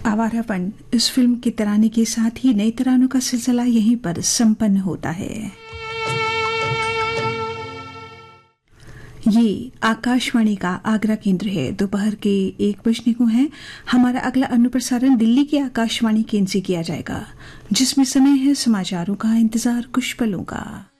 आवारापन इस फिल्म के तराने के साथ ही नए तरानों का सिलसिला यहीं पर संपन्न होता है। ये आकाशवाणी का आगरा केंद्र है। दोपहर के 1 बजने को है। हमारा अगला अनुप्रसारण दिल्ली के आकाशवाणी केंद्र से किया जाएगा, जिसमें समय है समाचारों का इंतजार कुछ पलों का।